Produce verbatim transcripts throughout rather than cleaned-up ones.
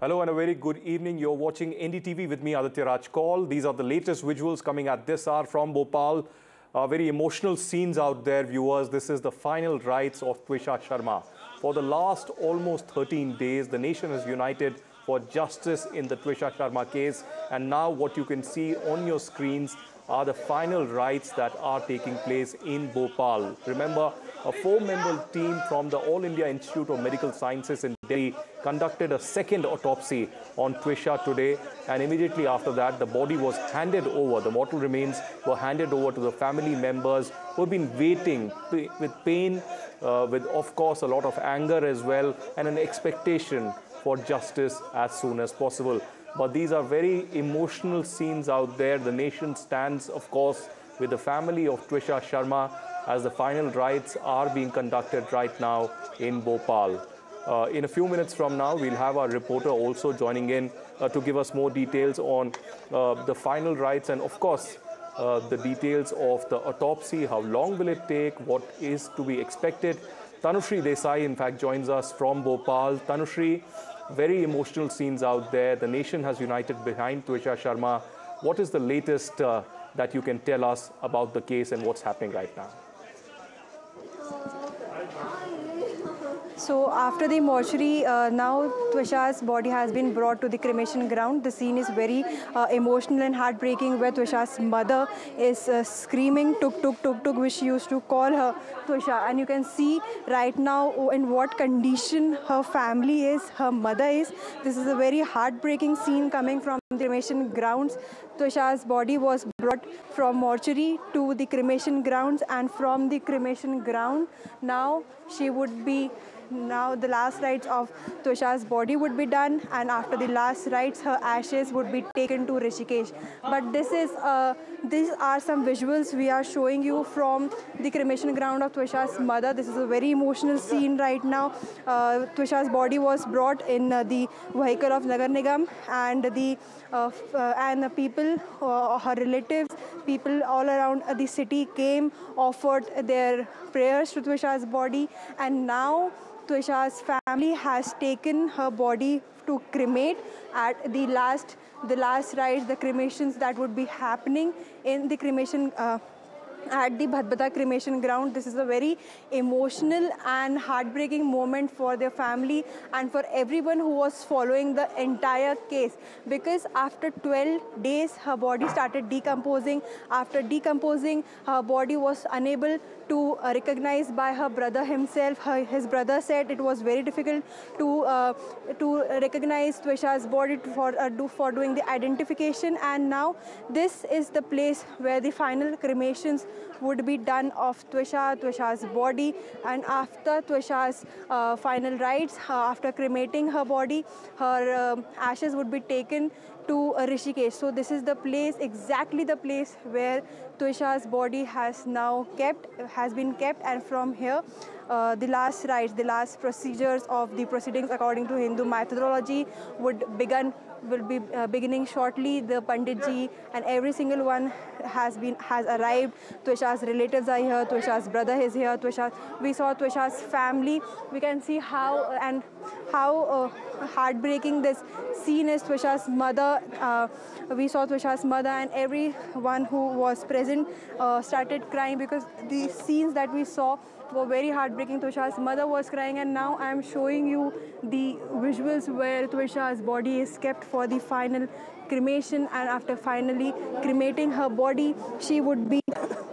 Hello and a very good evening. You're watching N D T V with me, Aditya Raj Kaul. These are the latest visuals coming at this hour from Bhopal. Uh, very emotional scenes out there, viewers. This is the final rites of Twisha Sharma. For the last almost thirteen days, the nation has united for justice in the Twisha Sharma case. And now what you can see on your screens are the final rites that are taking place in Bhopal. Remember, a four-member team from the All India Institute of Medical Sciences in Delhi conducted a second autopsy on Twisha today, and immediately after that, the body was handed over. The mortal remains were handed over to the family members who have been waiting with pain, uh, with, of course, a lot of anger as well, and an expectation for justice as soon as possible. But these are very emotional scenes out there. The nation stands, of course, with the family of Twisha Sharma as the final rites are being conducted right now in Bhopal. Uh, in a few minutes from now, we'll have our reporter also joining in uh, to give us more details on uh, the final rites and, of course, uh, the details of the autopsy. How long will it take? What is to be expected? Tanushri Desai, in fact, joins us from Bhopal. Tanushri, very emotional scenes out there. The nation has united behind Twisha Sharma. What is the latest uh, that you can tell us about the case and what's happening right now? So after the mortuary, uh, now Twisha's body has been brought to the cremation ground. The scene is very uh, emotional and heartbreaking, where Twisha's mother is uh, screaming tuk tuk tuk tuk, which she used to call her Twisha. And you can see right now in what condition her family is, her mother is. This is a very heartbreaking scene coming from the cremation grounds. Twisha's body was brought from mortuary to the cremation grounds, and from the cremation ground, now she would be Now the last rites of Twisha's body would be done, and after the last rites, her ashes would be taken to Rishikesh. But this is, uh, these are some visuals we are showing you from the cremation ground of Twisha's mother. This is a very emotional scene right now. Uh, Twisha's body was brought in uh, the vehicle of Nagar Nigam, and the uh, uh, and the people, uh, her relatives, people all around uh, the city came, offered their prayers to Twisha's body, and now Twisha's family has taken her body to cremate at the last, the last rites, the cremations that would be happening in the cremation uh, at the Bhatbata cremation ground. This is a very emotional and heartbreaking moment for their family and for everyone who was following the entire case, because after twelve days her body started decomposing. After decomposing, her body was unable to uh, recognize by her brother himself. Her, his brother said it was very difficult to uh, to recognize Twisha's body for uh, do, for doing the identification. And now this is the place where the final cremations would be done of Twisha, Twisha's body. And after Twisha's uh, final rites, uh, after cremating her body, her uh, ashes would be taken to uh, Rishikesh. So this is the place, exactly the place where Twisha's body has now kept, has been kept, and from here, uh, the last rites, the last procedures of the proceedings according to Hindu methodology would begin. Will be uh, beginning shortly. The Pandit ji and every single one has been has arrived. Twisha's relatives are here. Twisha's brother is here. Twisha, we saw Twisha's family. We can see how and how uh, heartbreaking this scene is. Twisha's mother. Uh, we saw Twisha's mother, and everyone who was present uh, started crying, because the scenes that we saw were very heartbreaking. Twisha's mother was crying, and now I am showing you the visuals where Twisha's body is kept for the final cremation, and after finally cremating her body, she would be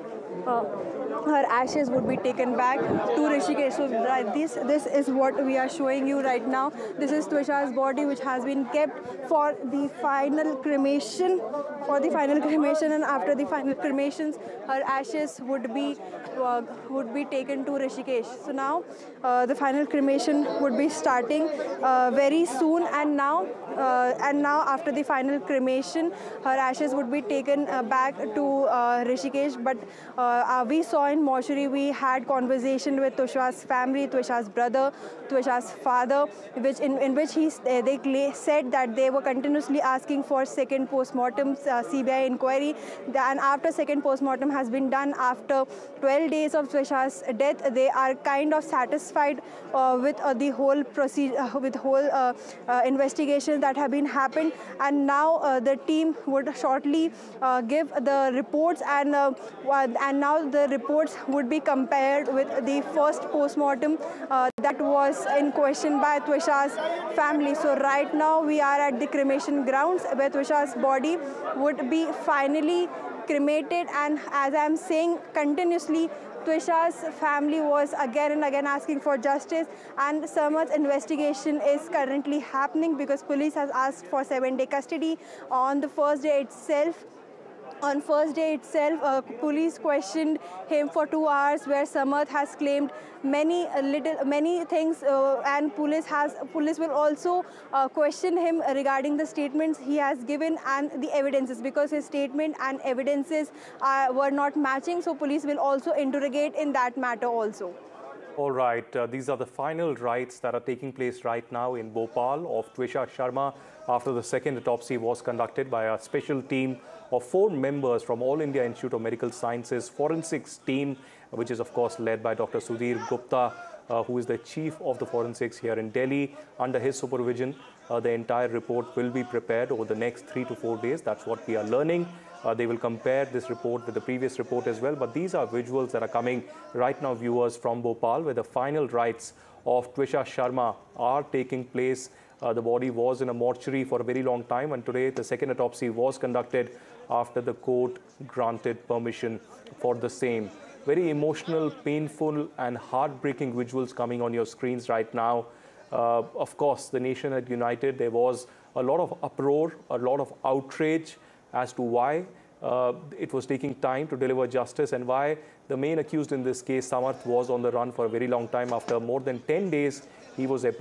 uh, her ashes would be taken back to Rishikesh. So uh, this this is what we are showing you right now. This is Twisha's body, which has been kept for the final cremation, for the final cremation, and after the final cremations, her ashes would be uh, would be taken to Rishikesh. So now uh, the final cremation would be starting uh, very soon, and now uh, and now after the final cremation, her ashes would be taken uh, back to uh, Rishikesh. But uh, we saw in mortuary, we had conversation with Twisha's family, Twisha's brother, Twisha's father, which in, in which he they said that they were continuously asking for second post-mortem uh, C B I inquiry. And after second post-mortem has been done, after twelve days of Twisha's death, they are kind of satisfied uh, with uh, the whole procedure, uh, with whole uh, uh, investigations that have been happened, and now uh, the team would shortly uh, give the reports, and uh, and now the reports would be compared with the first post-mortem uh, that was in question by Twisha's family. So right now we are at the cremation grounds where Twisha's body would be finally cremated, and as I'm saying continuously, Twisha's family was again and again asking for justice, and Samarth's investigation is currently happening because police has asked for seven-day custody. On the first day itself, on first day itself, uh, police questioned him for two hours, where Samarth has claimed many uh, little many things, uh, and police has police will also uh, question him regarding the statements he has given and the evidences, because his statement and evidences uh, were not matching. So police will also interrogate in that matter also. All right, uh, these are the final rites that are taking place right now in Bhopal of Twisha Sharma after the second autopsy was conducted by a special team of four members from All India Institute of Medical Sciences forensics team, which is of course led by Doctor Sudhir Gupta, uh, who is the chief of the forensics here in Delhi. Under his supervision, uh, the entire report will be prepared over the next three to four days. That's what we are learning. Uh, they will compare this report with the previous report as well. But these are visuals that are coming right now, viewers, from Bhopal, where the final rites of Twisha Sharma are taking place. Uh, the body was in a mortuary for a very long time, and today the second autopsy was conducted after the court granted permission for the same. Very emotional, painful and heartbreaking visuals coming on your screens right now. Uh, of course, the nation had united. There was a lot of uproar, a lot of outrage as to why uh, it was taking time to deliver justice, and why the main accused in this case, Samarth, was on the run for a very long time. After more than ten days, he was